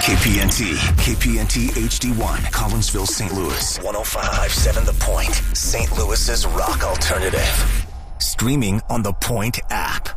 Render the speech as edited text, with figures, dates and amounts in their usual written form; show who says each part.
Speaker 1: KPNT HD1, Collinsville, St. Louis. 105.7 The Point, St. Louis's rock alternative. Streaming on the Point app.